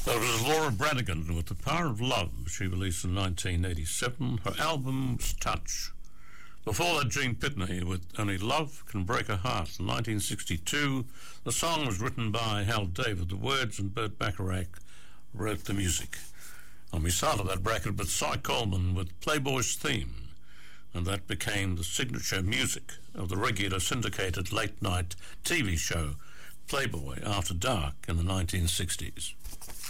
That was Laura Branigan with The Power of Love. She released in 1987. Her album was Touch. Before that, Gene Pitney with Only Love Can Break a Heart. In 1962, the song was written by Hal David. The words and Burt Bacharach wrote the music. And we started that bracket with Cy Coleman with Playboy's Theme, and that became the signature music of the regular syndicated late-night TV show Playboy After Dark in the 1960s.